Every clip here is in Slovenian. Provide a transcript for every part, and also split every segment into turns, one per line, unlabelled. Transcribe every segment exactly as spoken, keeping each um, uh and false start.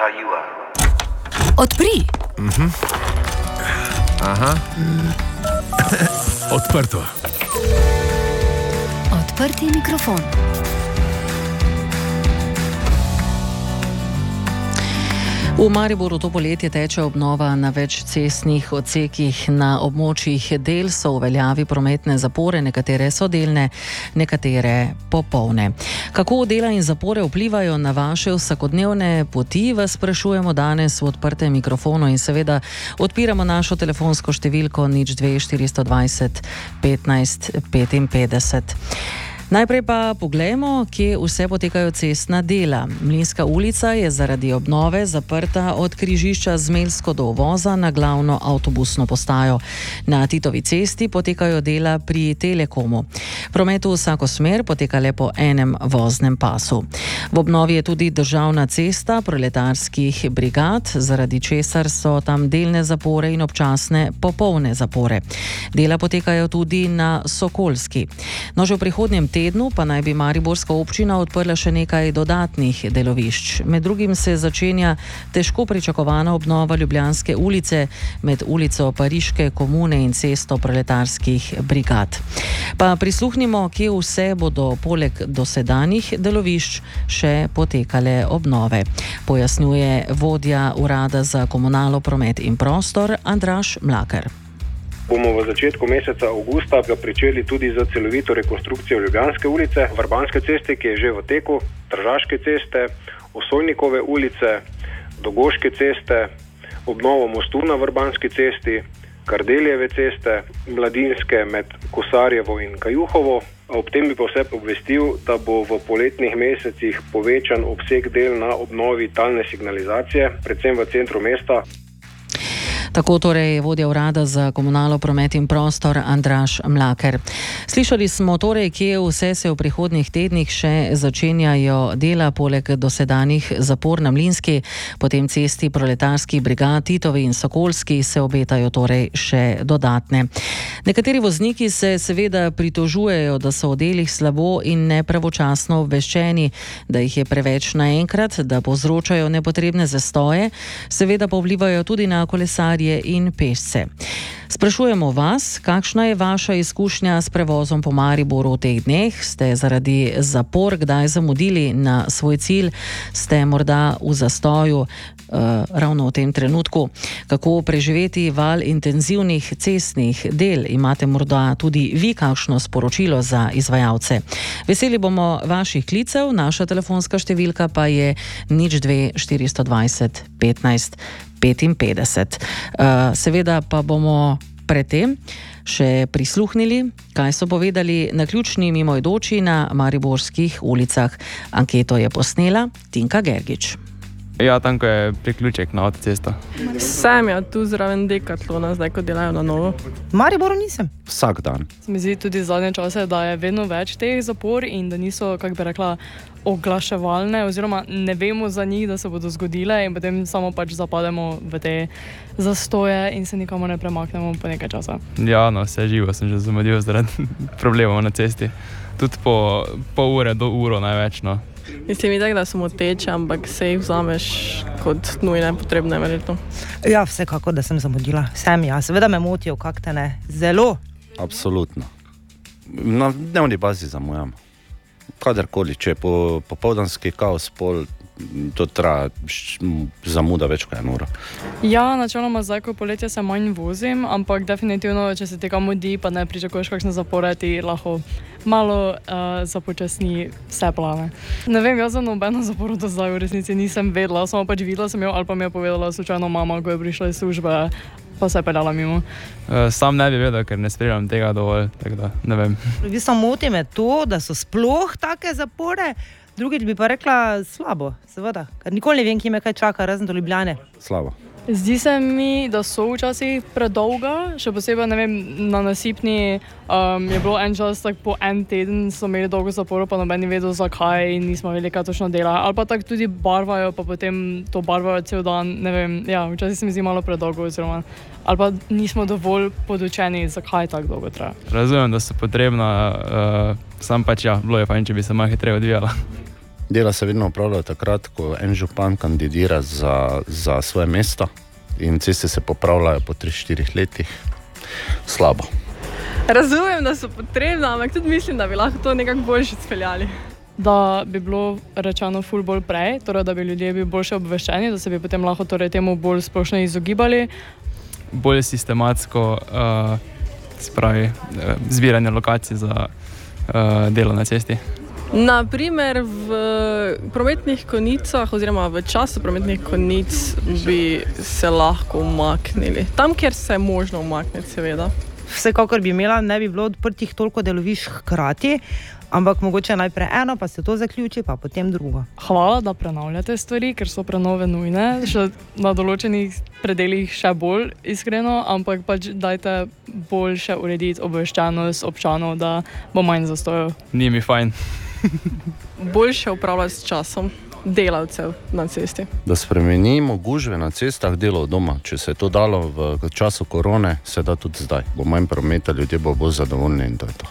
how you are.
Odpri.
Mhm. Aha. Odprto.
Odprti mikrofon.
V Mariboru to poletje teče obnova na več cestnih odsekih. Na območjih del so v veljavi prometne zapore, nekatere so delne, nekatere popolne. Kako dela in zapore vplivajo na vaše vsakodnevne poti, vas sprašujemo danes v odprtem mikrofonu in seveda odpiramo našo telefonsko številko nič dve štiristo dvajset petnajst petinpetdeset. Najprej pa poglejmo, kje vse potekajo cestna dela. Mlinska ulica je zaradi obnove zaprta od križišča Zmeljsko do uvoza na glavno avtobusno postajo. Na Titovi cesti potekajo dela pri Telekomu. Promet v vsako smer poteka le po enem voznem pasu. V obnovi je tudi državna cesta proletarskih brigad, zaradi česar so tam delne zapore in občasne popolne zapore. Dela potekajo tudi na Sokolski. No, že v prihodnjem tednu pa naj bi mariborska občina odprla še nekaj dodatnih delovišč. Med drugim se začenja težko pričakovana obnova Ljubljanske ulice med ulico Pariške komune in cesto proletarskih brigad. Pa prisluhnimo, kje vse bodo poleg dosedanjih delovišč še potekale obnove. Pojasnjuje vodja Urada za komunalo, promet in prostor Andraž Mlaker.
Bomo v začetku meseca avgusta pričeli tudi za celovito rekonstrukcijo Ljubljanske ulice, Vrbanske ceste, ki je že v teku, Tržaške ceste, Osojnikove ulice, Dogoške ceste, obnovo mostu na Vrbanski cesti, Kardeljeve ceste, Mladinske med Kosarjevo in Kajuhovo. Ob tem bi pa vse obvestil, da bo v poletnih mesecih povečan obseg del na obnovi talne signalizacije, predvsem v centru mesta.
Tako torej vodja Urada za komunalo, promet in prostor Andraž Mlaker. Slišali smo torej, kje vse se v prihodnjih tednih še začenjajo dela poleg dosedanjih zapor na Mlinski, potem cesti proletarskih brigad, Titovi in Sokolski se obetajo torej še dodatne. Nekateri vozniki se seveda pritožujejo, da so o delih slabo in nepravočasno obveščeni, da jih je preveč naenkrat, da povzročajo nepotrebne zastoje, seveda pa vplivajo tudi na kolesarje in pešce. Sprašujemo vas, kakšna je vaša izkušnja s prevozom po Mariboru v teh dneh? Ste zaradi zapor kdaj zamudili na svoj cilj? Ste morda v zastoju uh, ravno v tem trenutku? Kako preživeti val intenzivnih cestnih del? Imate morda tudi vi kakšno sporočilo za izvajalce? Veseli bomo vaših klicev, naša telefonska številka pa je nič dve štiristo dvajset petnajst petinpetdeset. Uh, seveda pa bomo predtem še prisluhnili, kaj so povedali naključni mimoidoči na mariborskih ulicah. Anketo je posnela Tinka Gergič.
Ja, tam, ko je priključek na avtocesto.
Sem ja tu zraven Decathlona, zdaj, ko delajo na novo.
V Mariboru nisem.
Vsak dan.
Se mi zdi tudi zadnje čase, da je vedno več teh zapor in da niso, kako bi rekla, oglaševalne, oziroma ne vemo za njih, da se bodo zgodile in potem samo pač zapademo v te zastoje in se nikamo ne premaknemo po nekaj časa.
Ja, no, vse živo sem že zamudil zaradi problemov na cesti. Tudi po pol ure do uro največ, no.
Mislim mi tak, da so moteče, ampak se jih vzameš kot nujne, potrebne, verjetno.
Ja, vsekako, da sem zamudila. Sem ja, seveda me motijo, kak te ne. Zelo.
Absolutno. Na dnevni bazi zamujam. Kadarkoli, če je po, popoldanski kaos pol, to traja zamuda več kot eno uro.
Ja, načeloma zdaj, ko poletje se manj vozim, ampak definitivno, če se tega mudi, pa ne pričakuješ kakšne zapore, ti lahko malo uh, započasni vse plane. Ne vem, jaz za nobeno zaporo do zdaj v resnici nisem vedela, samo pač videla sem jo ali pa mi je povedala slučajno mama, ko je prišla iz službe, pa se je peljala mimo.
Uh, sam ne bi vedel, ker ne spremljam tega dovolj, tako da ne vem.
V bistvu moti me to, da so sploh take zapore, drugič bi pa rekla slabo, seveda, ker nikoli ne vem, ki me kaj čaka, razen do Ljubljane.
Slabo.
Zdi se mi, da so včasih predolga, še posebej, ne vem, na Nasipni um, je bilo en čas, tak po en teden so imeli dolgo zaporo, pa noben ni vedel zakaj in nismo vedeli, kaj točno dela. Ali pa tako tudi barvajo, pa potem to barvajo cel dan, ne vem, ja, včasih se mi zdi malo predolgo, oziroma ali pa nismo dovolj podučeni, zakaj tako dolgo traja.
Razumem, da so potrebna, uh, sam pač ja, bilo je fajn, če bi se malo hitreje odvijala.
Dela se vedno upravljajo takrat, ko en župan kandidira za, za svoje mesto in ceste se popravljajo po tri štiri letih. Slabo.
Razumem, da so potrebne, ampak tudi mislim, da bi lahko to nekako boljše speljali.
Da bi bilo rečeno ful bolj prej, torej da bi ljudje bili boljše obveščeni, da se bi potem lahko torej temu bolj splošno izogibali.
Bolj sistematsko uh, spravi, uh, zbiranje lokacij za uh, delo na cesti.
Naprimer v prometnih konicah oziroma v času prometnih konic bi se lahko umaknili. Tam, kjer se je možno umakniti, seveda.
Vsekakor bi imela, ne bi bilo odprtih toliko delovišč hkrati, ampak mogoče najprej eno, pa se to zaključi, pa potem drugo.
Hvala, da prenavljate stvari, ker so prenove nujne, še na določenih predeljih še bolj iskreno, ampak pač dajte boljše urediti obveščenost občanov, da bo manj zastojev.
Ni mi fajn.
Boljše upravljati s časom delavcev na cesti.
Da spremenimo gužve na cestah, delo od doma. Če se je to dalo v času korone, se da tudi zdaj. Bo manj prometa, ljudje bo bolj zadovoljni in to je to.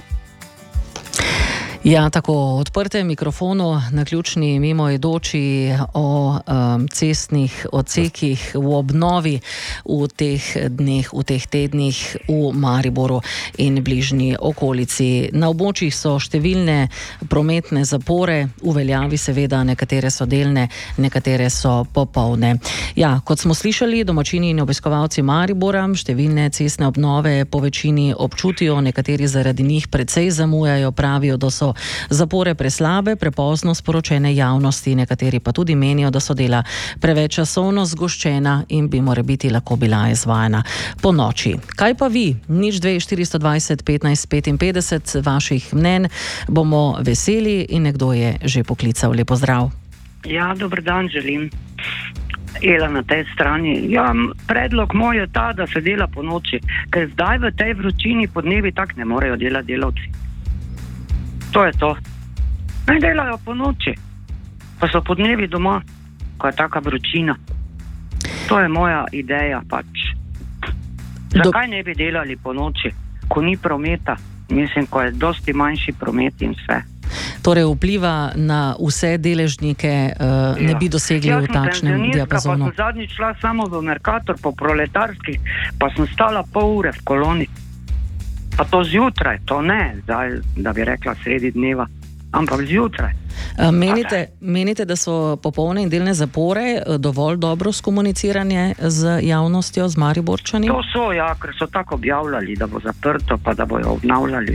Ja, tako odprte mikrofonu na ključni mimoidoči o um, cestnih odsekih v obnovi v teh dneh, v teh tednih v Mariboru in bližnji okolici. Na območjih so številne prometne zapore, v veljavi seveda, nekatere so delne, nekatere so popolne. Ja, kot smo slišali, domačini in obiskovalci Maribora številne cestne obnove po večini občutijo, nekateri zaradi njih precej zamujajo, pravijo, da so zapore preslabe, prepozno sporočene javnosti, nekateri pa tudi menijo, da so dela preveč časovno zgoščena in bi morebiti lahko bila izvajana po noči. Kaj pa vi? Nič dve štiristo dvajset petnajst petinpetdeset vaših mnen, bomo veseli in nekdo je že poklical. Lep pozdrav.
Ja, dober dan želim. Ela na tej strani. Ja, predlog moj je ta, da se dela po noči, ker zdaj v tej vročini podnevi tak ne morejo delati delavci. To je to. Naj delajo po noči, pa so podnevi doma, ko je taka vročina. To je moja ideja pač. Zakaj ne bi delali po noči, ko ni prometa? Mislim, ko je dosti manjši promet in vse.
Torej vpliva na vse deležnike, uh, ne bi dosegli v takšnem diapazonu.
Ja, sem zadnjič šla samo v Mercator po proletarskih, pa sem stala pol ure v koloni. Pa to zjutraj, to ne, zdaj, da bi rekla sredi dneva, ampak zjutraj.
Menite, menite, da so popolne in delne zapore dovolj dobro skomuniciranje z javnostjo, z Mariborčani?
To so, ja, ker so tako objavljali, da bo zaprto, pa da bojo obnavljali.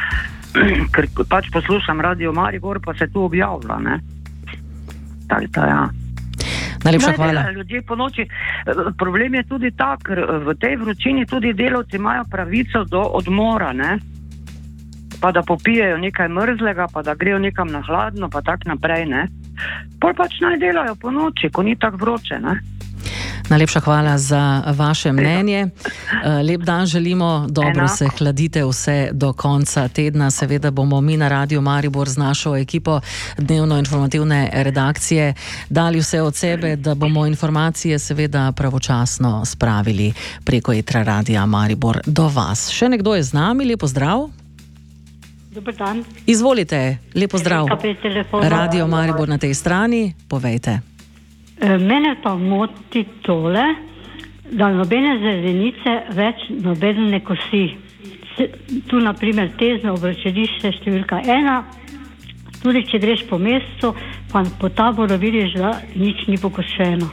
Ker pač poslušam Radio Maribor, pa se tu objavlja, ne? Tako da, ja.
Najlepša hvala.
Ljudje po noči. Problem je tudi tak, ker v tej vročini tudi delavci imajo pravico do odmora, ne? Pa da popijejo nekaj mrzlega, pa da grejo nekam na hladno, pa tak naprej, ne? Pol pač naj delajo po noči, ko ni tako vroče, ne?
Najlepša hvala za vaše mnenje. Lep dan želimo, dobro se hladite vse do konca tedna. Seveda bomo mi na Radio Maribor z našo ekipo dnevno-informativne redakcije dali vse od sebe, da bomo informacije seveda pravočasno spravili preko etra Radia Maribor do vas. Še nekdo je z nami, lep pozdrav.
Dober dan.
Izvolite, lep pozdrav. Radio Maribor na tej strani, povejte.
Mene pa moti tole, da nobene zelenice več nobene ne kosi. Tu naprimer tezno obračališče številka ena, tudi če greš po mestu, pa po taboru vidiš, da nič ni pokošeno.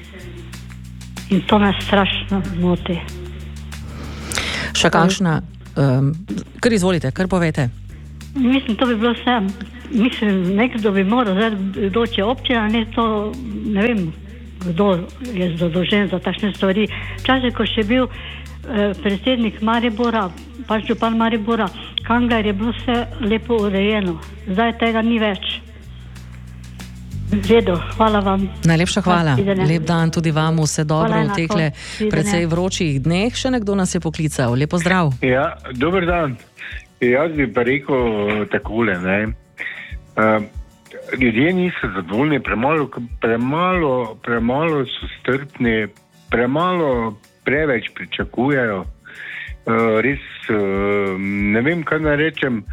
In to me strašno moti.
Še kakšna, um, kar izvolite, kar povete?
Mislim, to bi bilo vse. Mislim, nekdo bi moral, zdaj doče občina, ne to, ne vem, kdo je zadolžen za takšne stvari. Včasih, ko še bil eh, predsednik Maribora, pač župan Maribora, Kangler, je bilo vse lepo urejeno. Zdaj tega ni več. Redo, hvala vam.
Najlepša hvala. Lep dan tudi vam, vse dobro v tekle precej vročih dneh. Še nekdo nas je poklical. Lep pozdrav.
Ja, dober dan. Jaz bi pa rekel takole, ne. Uh, Ljudje niso zadovoljni, premalo, premalo, premalo so strpni, premalo preveč pričakujejo. Uh, res, uh, ne vem, kaj naj rečem,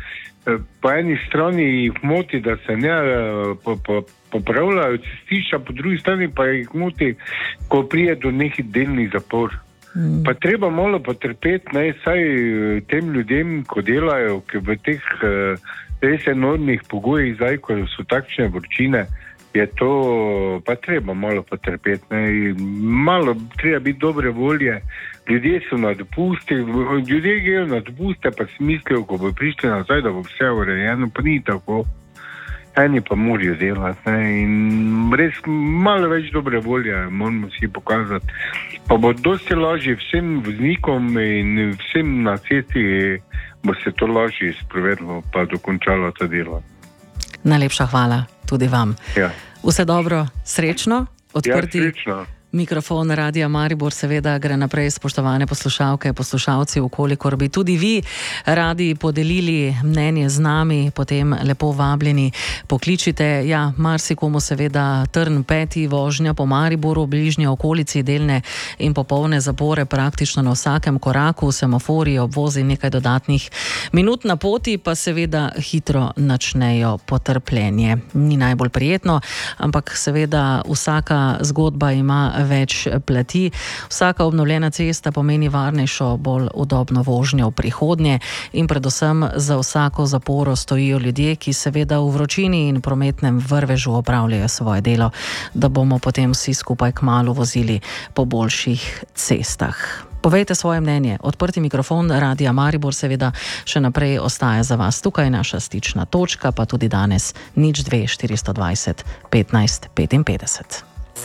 po eni strani jih moti, da se ne po, po, popravljajo cestišča, po drugi strani pa jih moti, ko prije do nekih delnih zapor. Mm. Pa treba malo potrpeti, naj saj tem ljudem, ko delajo, ki v teh res enormnih pogojih, zdaj, ko so takšne vročine, je to pa treba malo potrpeti. Ne? Malo treba biti dobre volje. Ljudje so na dopusti, ljudje grejo na dopuste, pa si mislijo, ko bo prišli nazaj, da bo vse urejeno, pa ni tako. Eni pa morajo delati. Ne? In res malo več dobre volje moramo si pokazati. Pa bo dosti lažje vsem voznikom in vsem na cesti, bo se to lažje sprovedlo, pa dokončalo ta delo.
Najlepša hvala tudi vam.
Ja.
Vse dobro, srečno, odprti.
Ja, srečno.
Mikrofon Radia Maribor seveda gre naprej, spoštovane poslušalke, poslušalci, ukolikor bi tudi vi radi podelili mnenje z nami, potem lepo vabljeni, pokličite. Ja, marsikomu seveda trn peti, vožnja po Mariboru, bližnje okolici, delne in popolne zapore praktično na vsakem koraku, semafori, obvozi, nekaj dodatnih minut na poti, pa seveda hitro načnejo potrpljenje. Ni najbolj prijetno, ampak seveda vsaka zgodba ima več plati. Vsaka obnovljena cesta pomeni varnejšo, bolj udobno vožnjo v prihodnje in predvsem za vsako zaporo stojijo ljudje, ki seveda v vročini in prometnem vrvežu opravljajo svoje delo, da bomo potem vsi skupaj kmalu vozili po boljših cestah. Povejte svoje mnenje. Odprti mikrofon Radia Maribor seveda še naprej ostaja za vas. Tukaj naša stična točka, pa tudi danes nič dve štiristo dvajset petnajst petinpetdeset.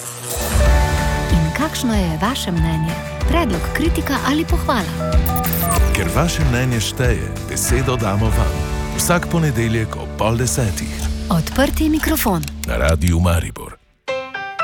Kakšno je vaše mnenje? Predlog, kritika ali pohvala?
Ker vaše mnenje šteje, besedo damo vam. Vsak ponedeljek ob pol desetih.
Odprti mikrofon.
Na Radiu Maribor.